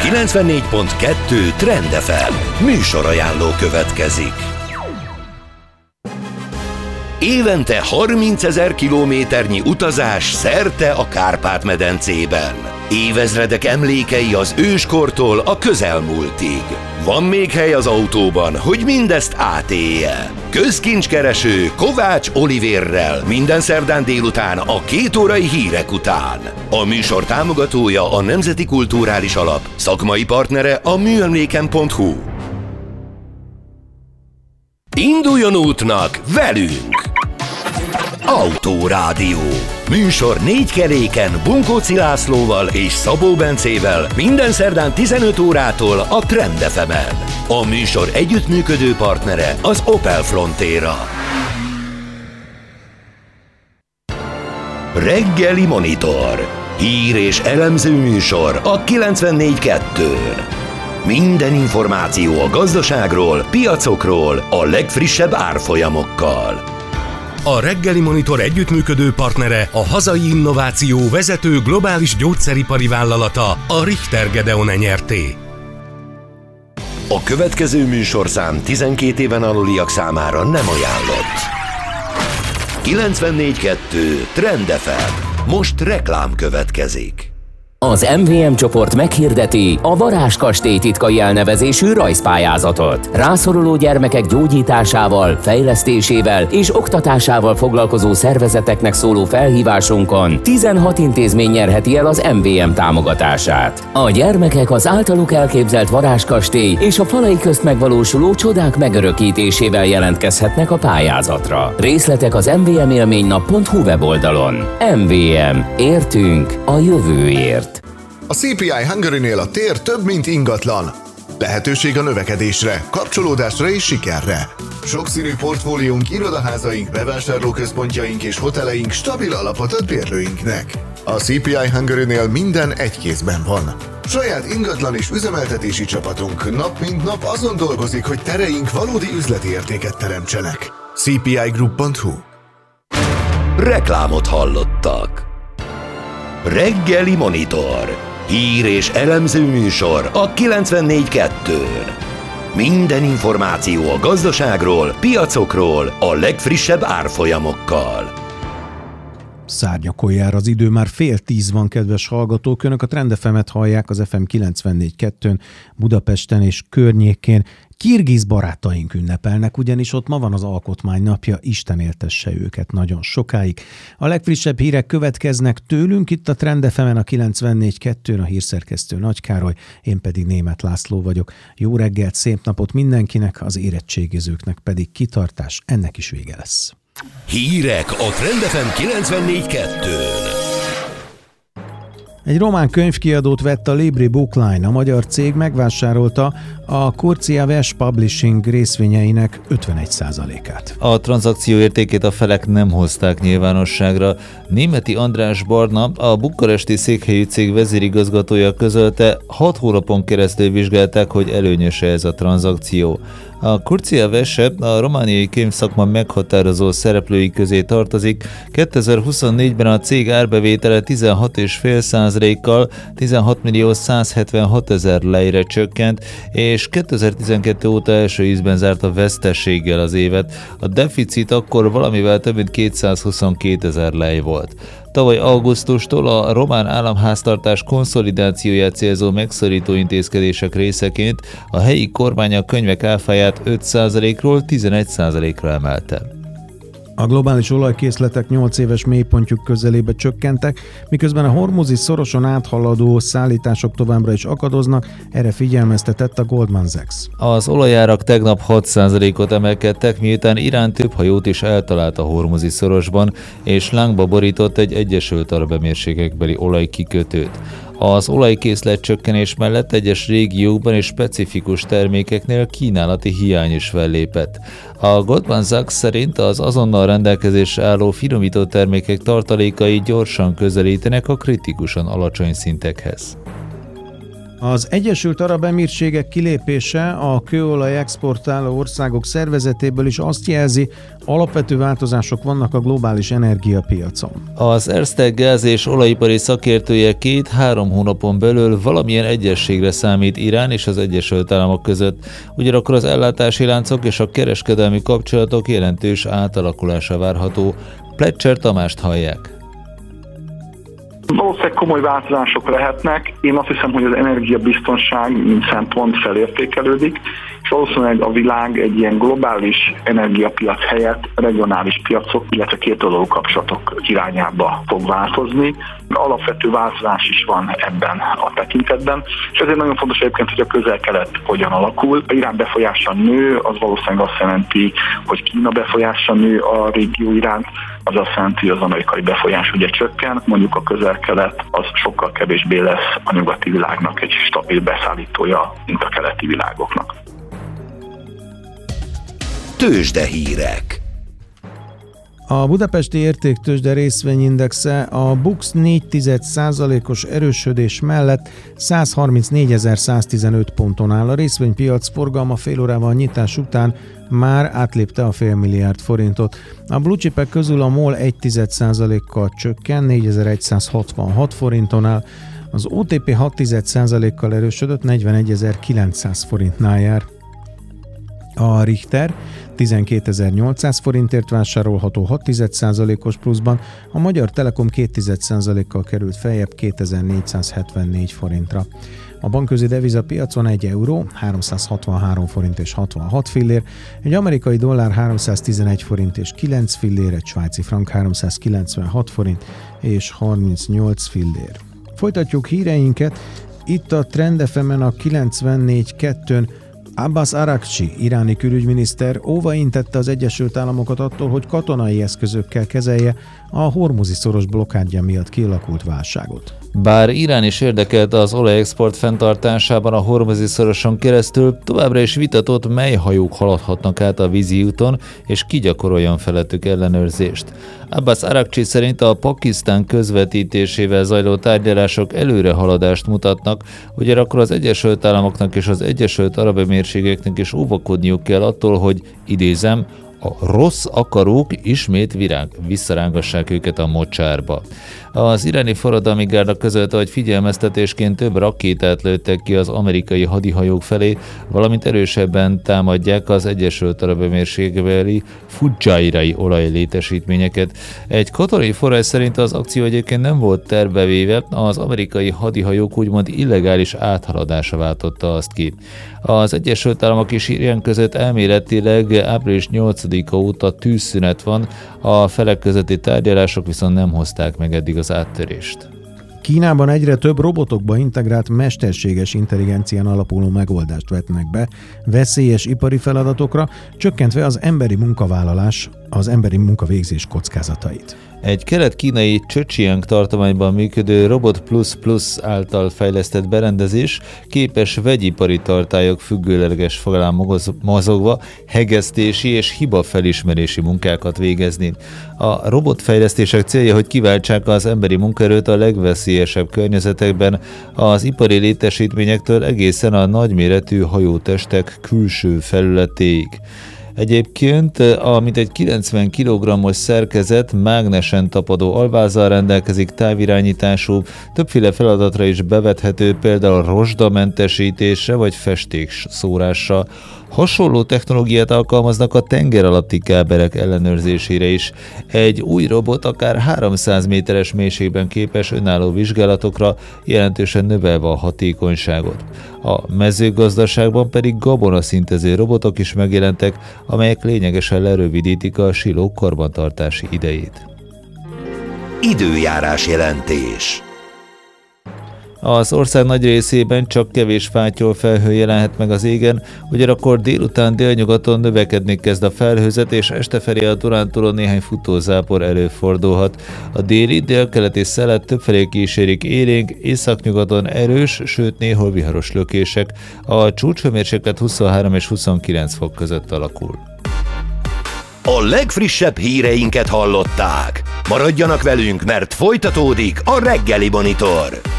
94.2 Trend FM műsorajánló következik. Évente 30 000 kilométernyi utazás szerte a Kárpát-medencében. Évezredek emlékei az őskortól a közelmúltig. Van még hely az autóban, hogy mindezt átélje. Közkincskereső Kovács Olivérrel minden szerdán délután a 2 órai hírek után. A műsor támogatója a Nemzeti Kulturális Alap, szakmai partnere a műemléken.hu. Induljon útnak velünk! Autórádió. Műsor 4 keréken Bunkóci Lászlóval és Szabó Bencével minden szerdán 15 órától a Trend FM-en. A műsor együttműködő partnere az Opel Frontera. Reggeli Monitor. Hír és elemző műsor a 94.2-n. Minden információ a gazdaságról, piacokról, a legfrissebb árfolyamokkal. A Reggeli Monitor együttműködő partnere a hazai innováció vezető globális gyógyszeripari vállalata, a Richter Gedeon Nyrt. A következő műsorszám 12 éven aluliak számára nem ajánlott. 94.2 Trend FM. Most reklám következik. Az MVM csoport meghirdeti a Varázskastély titkai elnevezésű rajzpályázatot. Rászoruló gyermekek gyógyításával, fejlesztésével és oktatásával foglalkozó szervezeteknek szóló felhívásunkon 16 intézmény nyerheti el az MVM támogatását. A gyermekek az általuk elképzelt Varázskastély és a falai közt megvalósuló csodák megörökítésével jelentkezhetnek a pályázatra. Részletek az mvmélménynap.hu weboldalon. MVM. Értünk a jövőért. A CPI Hungary-nél a tér több, mint ingatlan. Lehetőség a növekedésre, kapcsolódásra és sikerre. Sokszínű portfóliónk, irodaházaink, bevásárlóközpontjaink és hoteleink stabil alapot ad bérlőinknek. A CPI Hungary-nél minden egy kézben van. Saját ingatlan és üzemeltetési csapatunk nap mint nap azon dolgozik, hogy tereink valódi üzleti értéket teremtsenek. cpigroup.hu. Reklámot hallottak. Reggeli Monitor. Hír és elemző műsor a 94.2-n. Minden információ a gazdaságról, piacokról, a legfrissebb árfolyamokkal. Szárnyakon jár az idő, már 9:30 van, kedves hallgatók. Önök a Trend FM-et hallják az FM 94.2-n, Budapesten és környékén. Kirgiz barátaink ünnepelnek, ugyanis ott ma van az Alkotmánynapja, Isten éltesse őket nagyon sokáig. A legfrissebb hírek következnek tőlünk itt a Trend FM-en a 94.2-n, a hírszerkesztő Nagy Károly, én pedig Németh László vagyok. Jó reggelt, szép napot mindenkinek, az érettségizőknek pedig kitartás, ennek is vége lesz. Hírek a Trend FM 94.2-n. Egy román könyvkiadót vett a Libri Bookline. A magyar cég megvásárolta a Curcia Vers Publishing részvényeinek 51%-át. A tranzakció értékét a felek nem hozták nyilvánosságra. Németi András Barna, a bukaresti székhelyű cég vezérigazgatója közölte, 6 hónapon keresztül vizsgálták, hogy előnyös ez a tranzakció. A Curcia Verse a romániai könyvszakma meghatározó szereplői közé tartozik. 2024-ben a cég árbevétele 16,5%-kal 16.176.000 lejre csökkent, és 2012 óta első ízben zárt a veszteséggel az évet. A deficit akkor valamivel több mint 222.000 lej volt. Tavaly augusztustól a román államháztartás konszolidációját célzó megszorító intézkedések részeként a helyi kormány a könyvek áfáját 5%-ról 11%-ra emelte. A globális olajkészletek 8 éves mélypontjuk közelébe csökkentek, miközben a hormuzi szoroson áthaladó szállítások továbbra is akadoznak, erre figyelmeztetett a Goldman Sachs. Az olajárak tegnap 6%-ot emelkedtek, miután Irán több hajót is eltalált a hormuzi szorosban, és lángba borított egy Egyesült Arab Emírségekbeli olajkikötőt. Az olajkészlet csökkenés mellett egyes régiókban és specifikus termékeknél kínálati hiány is fellépett. A Goldman Sachs szerint az azonnal rendelkezésre álló finomított termékek tartalékai gyorsan közelítenek a kritikusan alacsony szintekhez. Az Egyesült Arab Emírségek kilépése a kőolaj exportáló országok szervezetéből is azt jelzi, alapvető változások vannak a globális energiapiacon. Az Erste gáz- és olajipari szakértője 2-3 hónapon belül valamilyen egyezségre számít Irán és az Egyesült Államok között. Ugyanakkor az ellátási láncok és a kereskedelmi kapcsolatok jelentős átalakulása várható. Pletcher Tamást hallják. Valószínűleg komoly változások lehetnek. Én azt hiszem, hogy az energiabiztonság mint szempont felértékelődik, és valószínűleg a világ egy ilyen globális energiapiac helyett regionális piacok, illetve kétoldalú kapcsolatok irányába fog változni. Alapvető változás is van ebben a tekintetben, és ezért nagyon fontos egyébként, hogy a Közel-Kelet hogyan alakul. A Irán befolyása nő, az valószínűleg azt jelenti, hogy Kína befolyása nő a régió iránt, az azt jelenti, hogy az amerikai befolyás ugye csökken, mondjuk a Közel-Kelet az sokkal kevésbé lesz a nyugati világnak egy stabil beszállítója, mint a keleti világoknak. Tőzsdehírek. A budapesti értéktőzsde részvényindexe a BUX 0,4%-os erősödés mellett 134.115 ponton áll. A részvénypiac forgalma fél órával nyitás után már átlépte a fél milliárd forintot. A blue chipek közül a MOL 1,1%-kal csökken, 4.166 forinton áll. Az OTP 6,1%-kal erősödött, 41.900 forintnál jár. A Richter 12.800 forintért vásárolható 6,1%-os pluszban, a Magyar Telekom 2,1%-kal került feljebb 2.474 forintra. A bankközi devizapiacon 1 euró 363 forint és 66 fillér, egy amerikai dollár 311 forint és 9 fillér, egy svájci frank 396 forint és 38 fillér. Folytatjuk híreinket, itt a Trend FM-en a 94.2-n Abbas Araghchi, iráni külügyminiszter óvaintette az Egyesült Államokat attól, hogy katonai eszközökkel kezelje a hormuzi szoros blokkádja miatt kialakult válságot. Bár Irán is érdekelt az olajexport fenntartásában a hormuzi szoroson keresztül, továbbra is vitatott, mely hajók haladhatnak át a vízi úton, és ki gyakoroljon felettük ellenőrzést. Abbas Araghchi szerint a Pakisztán közvetítésével zajló tárgyalások előrehaladást mutatnak, ugyanakkor az Egyesült Államoknak és az Egyesült Arab Emírségeknek is óvakodniuk kell attól, hogy, idézem, a rossz akarók ismét visszarángassák őket a mocsárba. Az iráni forradalmi gárda közölte, hogy figyelmeztetésként több rakétát lőttek ki az amerikai hadihajók felé, valamint erősebben támadják az Egyesült Arab Emírségbeli fudzsairai olajlétesítményeket. Egy katonai forrás szerint az akció egyébként nem volt tervbevéve, az amerikai hadihajók úgymond illegális áthaladása váltotta azt ki. Az Egyesült Államok és Irán között elméletileg április 8-a óta tűzszünet van, a felek közötti tárgyalások viszont nem hozták meg eddig az áttörést. Kínában egyre több robotokba integrált mesterséges intelligencián alapuló megoldást vetnek be veszélyes ipari feladatokra, csökkentve az emberi munkavállalás, az emberi munkavégzés kockázatait. Egy kelet-kínai Zhejiang tartományban működő Robot Plus által fejlesztett berendezés képes vegyipari tartályok függőleges falán mozogva hegesztési és hibafelismerési munkákat végezni. A robotfejlesztések célja, hogy kiváltsák az emberi munkaerőt a legveszélyesebb környezetekben, az ipari létesítményektől egészen a nagyméretű hajótestek külső felületéig. Egyébként a mintegy 90 kg-os szerkezet mágnesen tapadó alvázzal rendelkezik, távirányítású, többféle feladatra is bevethető, például rozsdamentesítésre vagy festékszórásra. Hasonló technológiát alkalmaznak a tengeralatti kábelek ellenőrzésére is. Egy új robot akár 300 méteres mélységben képes önálló vizsgálatokra, jelentősen növelve a hatékonyságot. A mezőgazdaságban pedig gabonaszintező robotok is megjelentek, amelyek lényegesen lerövidítik a silók karbantartási idejét. Időjárás jelentés. Az ország nagy részében csak kevés fátyol felhő jelenhet meg az égen, ugyanakkor délután délnyugaton növekedni kezd a felhőzet, és este felé a Dunántúlon néhány futózápor előfordulhat. A déli, délkeleti szelet többfelé kísérik élénk, északnyugaton erős, sőt néhol viharos lökések. A csúcshőmérséklet 23 és 29 fok között alakul. A legfrissebb híreinket hallották. Maradjanak velünk, mert folytatódik a Reggeli Monitor.